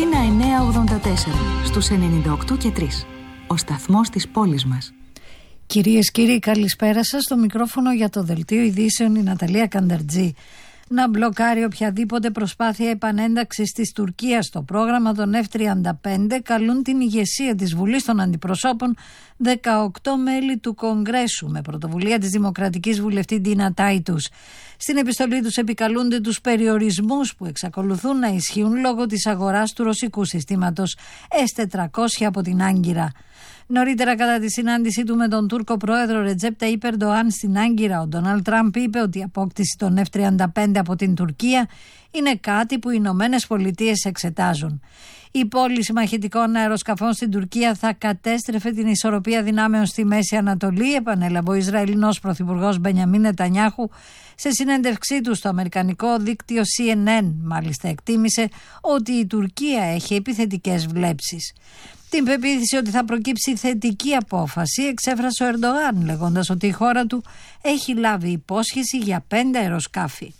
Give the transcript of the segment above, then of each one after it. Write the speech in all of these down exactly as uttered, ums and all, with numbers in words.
Αθήνα εννιακόσια ογδόντα τέσσερα, στους ενενήντα οκτώ και τρία. Ο σταθμός της πόλης μας. Κυρίες και κύριοι, καλησπέρα σας. Στο μικρόφωνο για το Δελτίο Ειδήσεων η Ναταλία Κανταρτζή. Να μπλοκάρει οποιαδήποτε προσπάθεια επανένταξης της Τουρκίας στο πρόγραμμα των εφ τριάντα πέντε καλούν την ηγεσία της Βουλής των Αντιπροσώπων δεκαοκτώ μέλη του Κογκρέσου με πρωτοβουλία της Δημοκρατικής Βουλευτή Ντίνα Τάιτους. Στην επιστολή τους επικαλούνται τους περιορισμούς που εξακολουθούν να ισχύουν λόγω της αγοράς του ρωσικού συστήματος ες τετρακόσια από την Άγκυρα. Νωρίτερα, κατά τη συνάντησή του με τον Τούρκο πρόεδρο Ρετζέπ Ταΐπ Ερντοάν στην Άγκυρα, ο Ντόναλντ Τραμπ είπε ότι η απόκτηση των εφ τριάντα πέντε από την Τουρκία είναι κάτι που οι Ηνωμένες Πολιτείες εξετάζουν. Η πώληση μαχητικών αεροσκαφών στην Τουρκία θα κατέστρεφε την ισορροπία δυνάμεων στη Μέση Ανατολή, επανέλαβε ο Ισραηλινός πρωθυπουργός Μπενιαμίν Νετανιάχου σε συνέντευξή του στο αμερικανικό δίκτυο σι εν εν. Μάλιστα, εκτίμησε ότι η Τουρκία έχει επιθετικές βλέψεις. Την πεποίθηση ότι θα προκύψει θετική απόφαση εξέφρασε ο Ερντογάν, λέγοντας ότι η χώρα του έχει λάβει υπόσχεση για πέντε αεροσκάφη.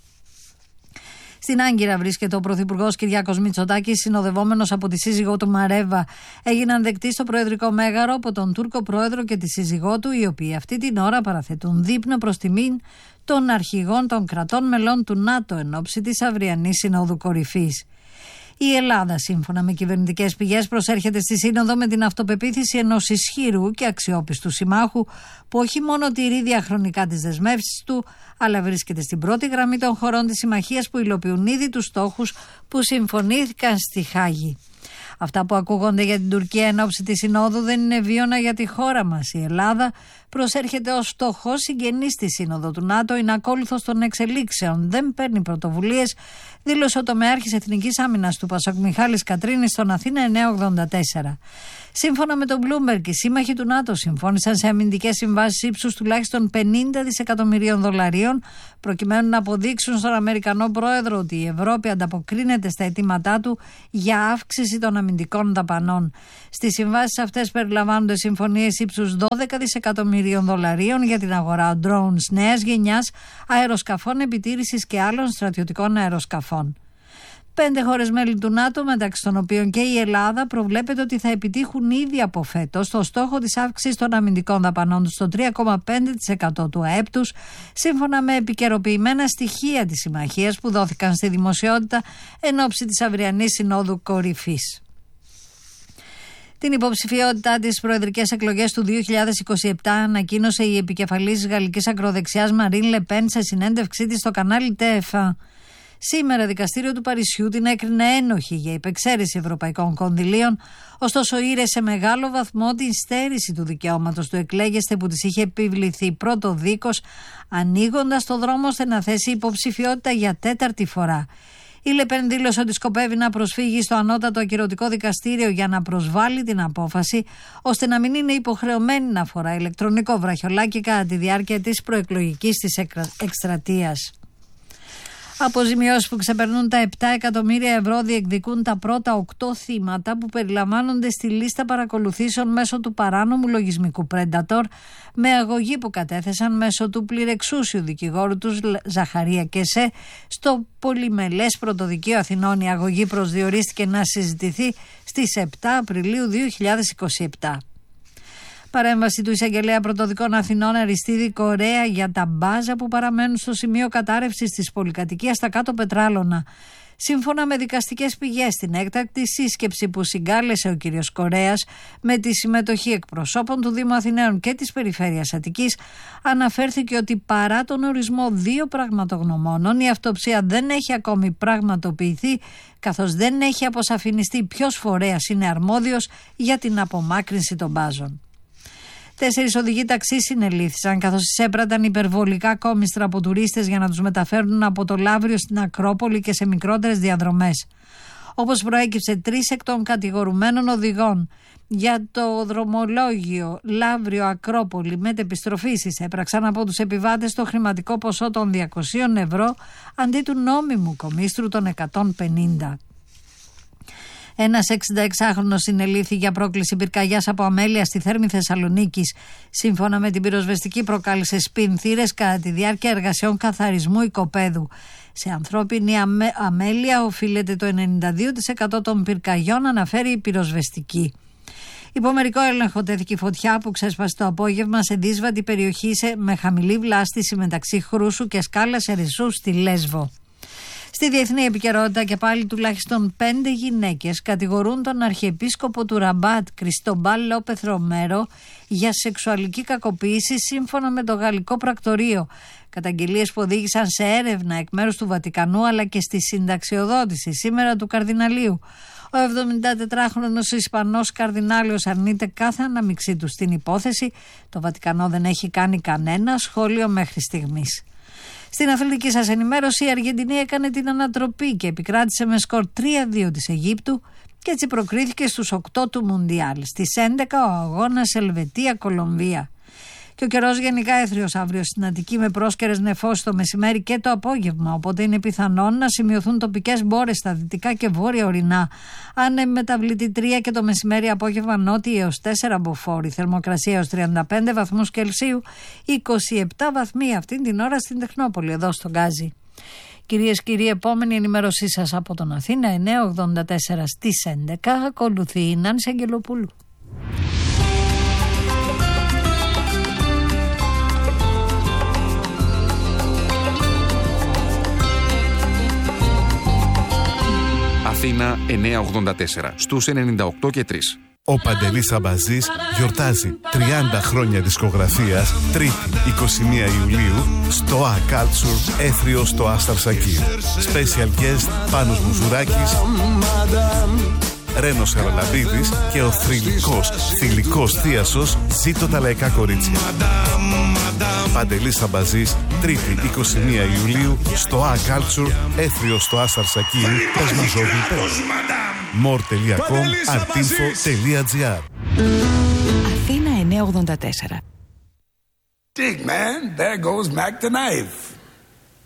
Στην Άγκυρα βρίσκεται ο πρωθυπουργός Κυριάκος Μητσοτάκης, συνοδευόμενος από τη σύζυγό του Μαρέβα. Έγιναν δεκτοί στο προεδρικό μέγαρο από τον Τούρκο πρόεδρο και τη σύζυγό του, οι οποίοι αυτή την ώρα παραθέτουν δείπνο προς τιμήν των αρχηγών των κρατών μελών του ΝΑΤΟ εν ώψη της αυριανής Συνόδου Κορυφής. Η Ελλάδα, σύμφωνα με κυβερνητικές πηγές, προσέρχεται στη Σύνοδο με την αυτοπεποίθηση ενός ισχυρού και αξιόπιστου συμμάχου που όχι μόνο τηρεί διαχρονικά τις δεσμεύσεις του, αλλά βρίσκεται στην πρώτη γραμμή των χωρών της συμμαχίας που υλοποιούν ήδη τους στόχους που συμφωνήθηκαν στη Χάγη. Αυτά που ακούγονται για την Τουρκία εν ώψη της Συνόδου δεν είναι βίωνα για τη χώρα μας. Η Ελλάδα προσέρχεται ως στόχος συγγενής στη Σύνοδο του ΝΑΤΟ, είναι ακόλουθος των εξελίξεων, δεν παίρνει πρωτοβουλίες, δήλωσε ο τομεάρχης Εθνικής Άμυνας του Πασόκ Μιχάλης Κατρίνης στον Αθήνα εννιακόσια ογδόντα τέσσερα. Σύμφωνα με τον Bloomberg, οι σύμμαχοι του ΝΑΤΟ συμφώνησαν σε αμυντικές συμβάσεις ύψους τουλάχιστον πενήντα δισεκατομμυρίων δολαρίων, προκειμένου να αποδείξουν στον Αμερικανό πρόεδρο ότι η Ευρώπη ανταποκρίνεται στα αιτήματά του για αύξηση των αμυντικών δαπανών. Στις συμβάσεις αυτές περιλαμβάνονται συμφωνίες ύψους δώδεκα δισεκατομμυρίων δολαρίων για την αγορά drones νέας γενιάς, αεροσκαφών επιτήρησης και άλλων στρατιωτικών αεροσκαφών. Πέντε χώρες μέλη του ΝΑΤΟ, μεταξύ των οποίων και η Ελλάδα, προβλέπεται ότι θα επιτύχουν ήδη από φέτος το στόχο της αύξησης των αμυντικών δαπανών τους στο τρία κόμμα πέντε τοις εκατό του ΑΕΠ τους, σύμφωνα με επικαιροποιημένα στοιχεία της συμμαχίας που δόθηκαν στη δημοσιότητα εν ώψη της αυριανής Συνόδου Κορυφής. Την υποψηφιότητά της στις προεδρικές εκλογές του δύο χιλιάδες είκοσι επτά ανακοίνωσε η επικεφαλής γαλλικής ακροδεξιάς Μαρίν Λε Πεν σε συνέντευξή της στο κανάλι Τ Εφ ένα. Σήμερα, δικαστήριο του Παρισιού την έκρινε ένοχη για υπεξαίρεση ευρωπαϊκών κονδυλίων, ωστόσο ήρε σε μεγάλο βαθμό την στέρηση του δικαιώματος του εκλέγεστε που της είχε επιβληθεί πρώτο δίκος, ανοίγοντας το δρόμο ώστε να θέσει υποψηφιότητα για τέταρτη φορά. Η Λεπέν δήλωσε ότι σκοπεύει να προσφύγει στο ανώτατο ακυρωτικό δικαστήριο για να προσβάλει την απόφαση, ώστε να μην είναι υποχρεωμένη να φορά ηλεκτρονικό βραχιολάκι κατά τη διάρκεια της προεκλογικής της εκστρατείας. Αποζημιώσεις που ξεπερνούν τα επτά εκατομμύρια ευρώ διεκδικούν τα πρώτα οκτώ θύματα που περιλαμβάνονται στη λίστα παρακολουθήσεων μέσω του παράνομου λογισμικού Predator, με αγωγή που κατέθεσαν μέσω του πληρεξούσιου δικηγόρου τους Ζαχαρία Κεσέ στο Πολυμελές Πρωτοδικείο Αθηνών. Η αγωγή προσδιορίστηκε να συζητηθεί στις επτά Απριλίου δύο χιλιάδες είκοσι επτά. Παρέμβαση του Εισαγγελέα Πρωτοδικών Αθηνών Αριστίδη Κορέα για τα μπάζα που παραμένουν στο σημείο κατάρρευσης της πολυκατοικίας στα Κάτω Πετράλωνα. Σύμφωνα με δικαστικές πηγές, στην έκτακτη σύσκεψη που συγκάλεσε ο κ. Κορέας με τη συμμετοχή εκπροσώπων του Δήμου Αθηναίων και της Περιφέρειας Αττικής, αναφέρθηκε ότι παρά τον ορισμό δύο πραγματογνωμόνων, η αυτοψία δεν έχει ακόμη πραγματοποιηθεί, καθώς δεν έχει αποσαφινιστεί ποιος φορέας είναι αρμόδιος για την απομάκρυνση των μπάζων. Τέσσερις οδηγοί ταξί συνελήφθησαν, καθώς εισέπραταν υπερβολικά κόμιστρα από τουρίστες για να τους μεταφέρουν από το Λαύριο στην Ακρόπολη και σε μικρότερες διαδρομές. Όπως προέκυψε, τρεις εκ των κατηγορουμένων οδηγών για το δρομολόγιο Λαύριο Ακρόπολη μετεπιστροφής εισέπραξαν από τους επιβάτες το χρηματικό ποσό των διακοσίων ευρώ αντί του νόμιμου κομίστρου των εκατόν πενήντα. Ένας εξηνταεξάχρονος συνελήφθη για πρόκληση πυρκαγιάς από αμέλεια στη Θέρμη Θεσσαλονίκης. Σύμφωνα με την πυροσβεστική, προκάλεσε σπινθήρες κατά τη διάρκεια εργασιών καθαρισμού οικοπαίδου. Σε ανθρώπινη αμέ, αμέλεια οφείλεται το ενενήντα δύο τοις εκατό των πυρκαγιών, αναφέρει η πυροσβεστική. Υπό μερικό έλεγχο τέθηκε η φωτιά που ξέσπασε το απόγευμα σε δύσβατη περιοχή σε, με χαμηλή βλάστηση μεταξύ Χρούσου και Σκάλας Ερισσού στη Λέσβο. Στη διεθνή επικαιρότητα και πάλι τουλάχιστον πέντε γυναίκες κατηγορούν τον Αρχιεπίσκοπο του Ραμπάτ, Κριστομπάλ Λόπεθ Ρομέρο, για σεξουαλική κακοποίηση σύμφωνα με το γαλλικό πρακτορείο. Καταγγελίες που οδήγησαν σε έρευνα εκ μέρους του Βατικανού αλλά και στη συνταξιοδότηση σήμερα του Καρδιναλίου. Ο εβδομηντατετράχρονος Ισπανός Καρδινάλιος αρνείται κάθε αναμειξή του στην υπόθεση. Το Βατικανό δεν έχει κάνει κανένα σχόλιο μέχρι στιγμής. Στην αθλητική σας ενημέρωση, η Αργεντινή έκανε την ανατροπή και επικράτησε με σκορ τρία δύο της Αιγύπτου και έτσι προκρίθηκε στους οκτώ του Μουντιάλ. Στις έντεκα ο αγώνας Ελβετία-Κολομβία. Και ο καιρός γενικά έθριος αύριο στην Αττική με πρόσκαιρες νεφώσεις το μεσημέρι και το απόγευμα. Οπότε είναι πιθανόν να σημειωθούν τοπικές μπόρες στα δυτικά και βόρεια ορεινά. Άνεμοι μεταβλητή τρία και το μεσημέρι απόγευμα νότιοι έως τέσσερα μποφόρ. Θερμοκρασία έως τριάντα πέντε βαθμούς Κελσίου, είκοσι επτά βαθμοί αυτήν την ώρα στην Τεχνόπολη, εδώ στον Γκάζι. Κυρίες και κύριοι, επόμενη ενημέρωσή σας από τον Αθήνα, εννιά ογδόντα τέσσερα στις έντεκα. Ακολουθεί η Νάνση Αγγελοπούλου. Αθήνα εννιά ογδόντα τέσσερα στους ενενήντα οκτώ και τρία. Ο Παντελής Αμπαζής γιορτάζει τριάντα χρόνια δισκογραφίας, Τρίτη είκοσι μία Ιουλίου στο A Culture, Έθριο στο Άσταρ Σακίρ. Special guest Πάνος Μουζουράκης, Ρένος Χαραλαμπίδης και ο θρυλικός, θηλυκός θίασος Ζήτω τα λαϊκά κορίτσια. Παντελής Αμπαζής, Τρίτη είκοσι μία Ιουλίου στο A Culture, Έθριο στο Άσταρ Σακίρ, Πεσμαζόγλου πέντε. more τελεία com, artinfo τελεία gr. Αθήνα εννιά ογδόντα τέσσερα. Dig, man, there goes Mac the knife.